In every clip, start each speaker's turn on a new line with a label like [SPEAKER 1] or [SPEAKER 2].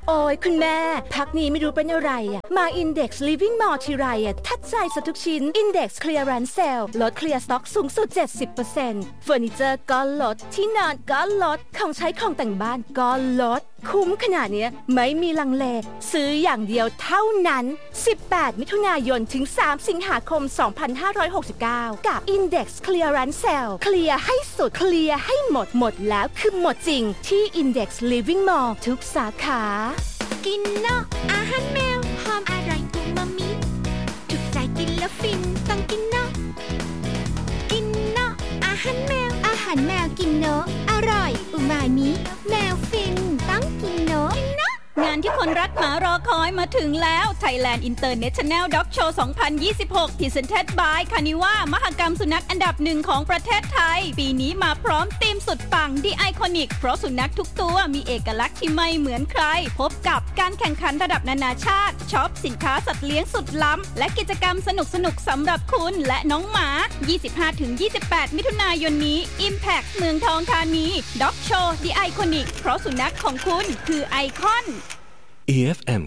[SPEAKER 1] โอ้ยคุณแม่พักนี้ไม่รู้เป็นอะไรมา Index Living Mall ทีไรทัดใจซะทุกชิ้น Index Clearance Sale ลดเคลียร์สต็อกสูงสุด 70% เฟอร์นิเจอร์ก็ลดที่นอนก็ลดของใช้ของแต่งบ้านก็ลดคุ้มขนาดนี้ไม่มีลังเลซื้ออย่างเดียวเท่านั้น18มิถุนายนถึง3สิงหาคม2569กับ Index Clearance Sale เคลียร์ให้สุดเคลียร์ให้หมดแล้วคือหมดจริงที่ Index Living Mall ทุกสาขา
[SPEAKER 2] กินเนาะอาหารแมวหอมอร่อยอูมามิถูกใจกินแล้วฟินต้องกินเนาะกินเนาะอาหารแมวกินเนาะอร่อยอูมามิแมวฟินต้องกินเนาะ
[SPEAKER 3] งานที่คนรักหมารอคอยมาถึงแล้ว Thailand International Dog Show 2026 Presented by Kaniwa มหกรรมสุนัขอันดับหนึ่งของประเทศไทยปีนี้มาพร้อมธีมสุดปัง The Iconic เพราะสุนัขทุกตัวมีเอกลักษณ์ที่ไม่เหมือนใครพบกับการแข่งขันระดับนานาชาติช็อปสินค้าสัตว์เลี้ยงสุดล้ำและกิจกรรมสนุกสำหรับคุณและน้องหมา 25-28 มิถุนายนนี้ Impact เมืองทองธานี Dog Show The Iconic เพราะสุนัขของคุณคือไอคอน
[SPEAKER 4] EFM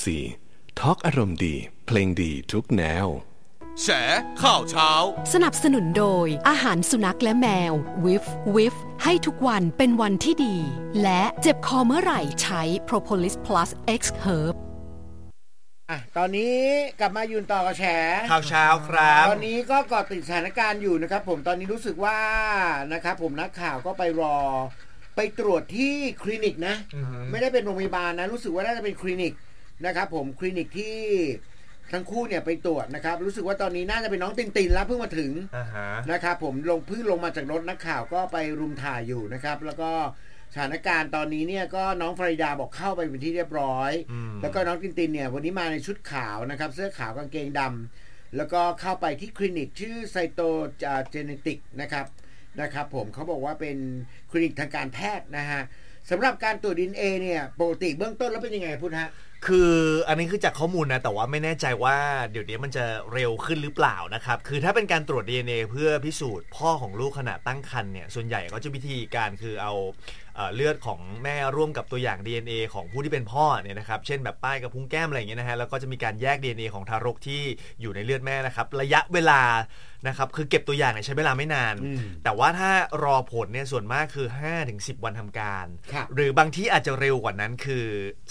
[SPEAKER 4] 94 Talk อารมณ์ดีเพลงดีทุกแนว
[SPEAKER 5] แฉข่าวเช้า
[SPEAKER 6] สนับสนุนโดยอาหารสุนัขและแมววิฟให้ทุกวันเป็นวันที่ดีและเจ็บคอเมื่อไหร่ใช้ Propolis Plus X Herb
[SPEAKER 7] ตอนนี้กลับมายืนต่อกับแฉ
[SPEAKER 5] ข่าวเช้าครับ
[SPEAKER 7] ตอนนี้ก็เกาะติดสถานการณ์อยู่นะครับผมตอนนี้รู้สึกว่านะครับผมนักข่าวก็ไปตรวจที่คลินิกนะไม่ได้เป็นโรงพยาบาลนะรู้สึกว่าน่าจะเป็นคลินิกนะครับผมคลินิกที่ทั้งคู่เนี่ยไปตรวจนะครับรู้สึกว่าตอนนี้น่าจะเป็นน้องตินแล้วเพิ่งมาถึงนะครับผมเพิ่งลงมาจากรถนักข่าวก็ไปรุมถ่ายอยู่นะครับแล้วก็สถานการณ์ตอนนี้เนี่ยก็น้องฟริดาบอกเข้าไปเป็นที่เรียบร้อยแล้วก็น้องตินเนี่ยวันนี้มาในชุดขาวนะครับเสื้อขาวกางเกงดำแล้วก็เข้าไปที่คลินิกชื่อไซโตเจเนติกนะครับผมเขาบอกว่าเป็นคลินิกทางการแพทย์นะฮะสำหรับการตรวจ DNA เนี่ยปกติเบื้องต้นแล้วเป็นยังไงพุทธะ
[SPEAKER 5] คืออันนี้คือจากข้อมูลนะแต่ว่าไม่แน่ใจว่าเดี๋ยวนี้มันจะเร็วขึ้นหรือเปล่านะครับคือถ้าเป็นการตรวจ DNA เพื่อพิสูจน์พ่อของลูกขณะตั้งครรภ์เนี่ยส่วนใหญ่ก็จะวิธีการคือเอาเลือดของแม่ร่วมกับตัวอย่าง DNA ของผู้ที่เป็นพ่อเนี่ยนะครับเช่นแบบป้ายกับพุ้งแก้มอะไรอย่างเงี้ยนะฮะแล้วก็จะมีการแยก DNA ของทารกที่อยู่ในเลือดแม่นะครับระยะเวลานะครับคือเก็บตัวอย่างเนี่ยใช้เวลาไม่นานแต่ว่าถ้ารอผลเนี่ยส่วนมากคือ 5-10 วันทำการหรือบางที่อาจจะเร็วกว่านั้นคือ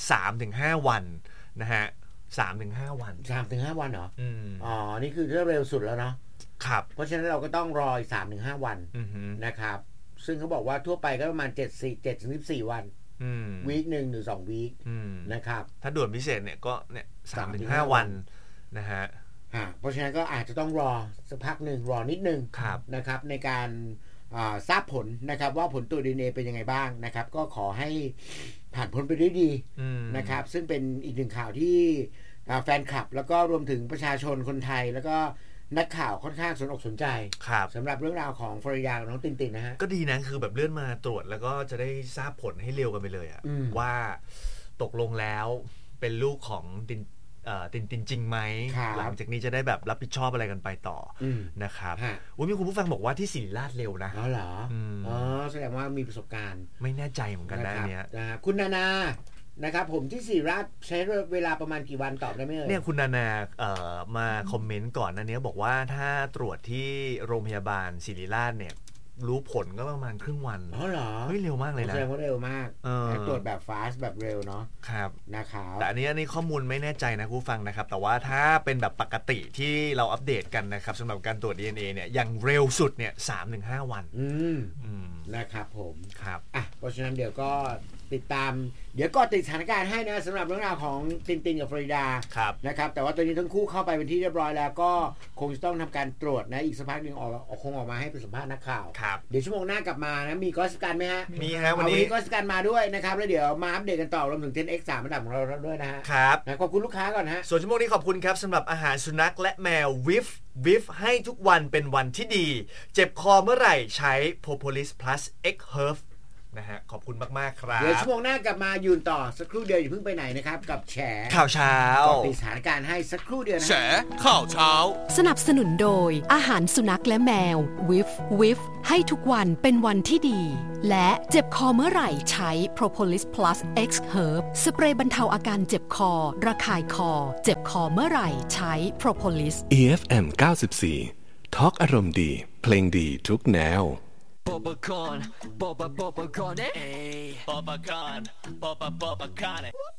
[SPEAKER 5] 3-5 วันนะฮะ 3-5 วัน
[SPEAKER 7] 3-5 วันเหรออ๋อนี่คือเร็วสุดแล้วเนาะ
[SPEAKER 5] ครับ
[SPEAKER 7] เพราะฉะนั้นเราก็ต้องรอ 3-5 วันนะครับซึ่งเขาบอกว่าทั่วไปก็ประมาณ7-14 วันวีคนึงหรือ2วีคนะครับ
[SPEAKER 5] ถ้าด่วนพิเศษเนี่ยก็เนี่ย 3-5 วันนะฮะ
[SPEAKER 7] เพราะฉะนั้นก็อาจจะต้องรอสักพักนึงรอนิดนึงนะครับในการทราบผลนะครับว่าผลตรวจ DNA เป็นยังไงบ้างนะครับก็ขอให้ผ่านพ้นไปด้วยดีนะครับซึ่งเป็นอีกหนึ่งข่าวที่แฟนคลับแล้วก็รวมถึงประชาชนคนไทยแล้วก็นักข่าวค่อนข้างสนอกสนใจสำหรับเรื่องราวของฟลอริดากับน้องตินนะฮะ
[SPEAKER 5] ก็ดีนะคือแบบเลื่อนมาตรวจแล้วก็จะได้ทราบผลให้เร็วกันไปเลยว่าตกลงแล้วเป็นลูกของตินจริงไหมหลังจากนี้จะได้แบบรับผิดชอบอะไรกันไปต่อนะครับมีคุณผู้ฟังบอกว่าที่ศิริราชเร็วนะ
[SPEAKER 7] อ๋อเหรอแสดงว่ามีประสบการณ์
[SPEAKER 5] ไม่แน่ใจเหมือนกันนะเนี้ย
[SPEAKER 7] คุณนานะครับผมที่ศิริราชใช้เวลาประมาณกี่วันตอบได้ไหม
[SPEAKER 5] เนี่ยคุณนามาคอมเมนต์ก่อนนะเนี้ยบอกว่าถ้าตรวจที่โรงพยาบาลศิริราชเนี่ยรู้ผลก็ประมาณครึ่งวัน
[SPEAKER 7] อ๋อเหรอ
[SPEAKER 5] เฮ้ยเร็วมากเลยนะ
[SPEAKER 7] แสดงว่าเร็วมากตรวจแบบฟาสต์แบบเร็วเนาะ
[SPEAKER 5] ครับ
[SPEAKER 7] นะครับ
[SPEAKER 5] แต่อันนี้ข้อมูลไม่แน่ใจนะผู้ฟังนะครับแต่ว่าถ้าเป็นแบบปกติที่เราอัปเดตกันนะครับสำหรับการตรวจ DNA เนี่ยอย่างเร็วสุดเนี่ย 3-5 วัน
[SPEAKER 7] นะครับผม
[SPEAKER 5] ครับ
[SPEAKER 7] เพราะฉะนั้นเดี๋ยวก็ติดตามเดี๋ยวก็ติดสถานการณ์ให้นะสำหรับเรื่องราวของตินกับฟลอริดานะครับแต่ว่าตอนนี้ทั้งคู่เข้าไปเป็นที่เรียบร้อยแล้วก็คงจะต้องทำการตรวจนะอีกสักพักนึงคงออกมาให้เป็นสัมภาษณ์นักข่าวเดี๋ยวชั่วโมงหน้ากลับมานะมีกอสกันไหมฮะ
[SPEAKER 5] มีฮะวันนี้
[SPEAKER 7] กอสกันมาด้วยนะครับแล้วเดี๋ยวมาอัปเดตกันต่อรวมถึง 10X3 ระดับของเราด้วยนะฮะ
[SPEAKER 5] ครับ
[SPEAKER 7] ขอบคุณลูกค้าก่อนฮะ
[SPEAKER 5] ส่วนชั่วโมงนี้ขอบคุณครับสำหรับอาหารสุนัขและแมววิฟให้ทุกวันเป็นวันที่ดีเจ็บคอเมื่อไหร่ใช้ Propolis Plus X Herb นะฮะขอบคุณมากๆครับ
[SPEAKER 7] เดี๋ยวชั่วโมงหน้ากลับมายืนต่อสักครู่เดียวอย่าเพิ่งไปไหนนะครับกับแฉ
[SPEAKER 5] ข่าวเช้า
[SPEAKER 7] ก็ติดสถานการณ์ให้สักครู่เดียวนะ
[SPEAKER 8] แฉข่าวเช้า
[SPEAKER 6] สนับสนุนโดยอาหารสุนัขและแมววิฟวิฟให้ทุกวันเป็นวันที่ดีและเจ็บคอเมื่อไหร่ใช้ Propolis Plus X Herb สเปรย์บรรเทาอาการเจ็บคอระคายคอเจ็บคอเมื่อไหร่ใช้ Propolis
[SPEAKER 4] EFM 94ทอล์กอารมณ์ดีเพลงดีทุกแนว
[SPEAKER 8] Popcorn, popcorn, eh? Popcorn, popcorn, eh?